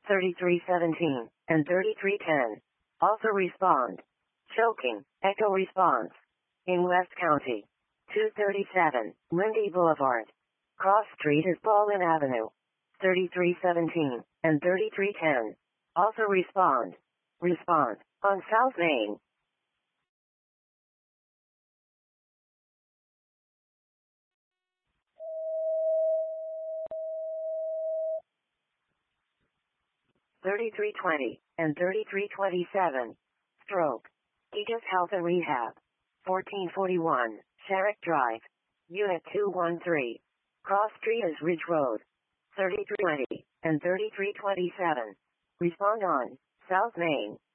3317 and 3310. Also respond. Choking, echo response. In West County. 237, Lindy Boulevard. Cross Street is Baldwin Avenue. 3317 and 3310. Also respond. Respond. On South Main. Thirty-three 20 and 3327. Stroke. Aegis Health and Rehab. 1441, Sherrick Drive. Unit 213. Cross Street is Ridge Road. 3320 and 3327. Respond on South Main.